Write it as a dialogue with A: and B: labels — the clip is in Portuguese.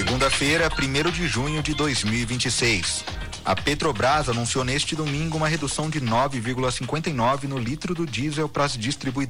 A: Segunda-feira, 1º de junho de 2026. A Petrobras anunciou neste domingo uma redução de 9,59 no litro do diesel para as distribuidoras.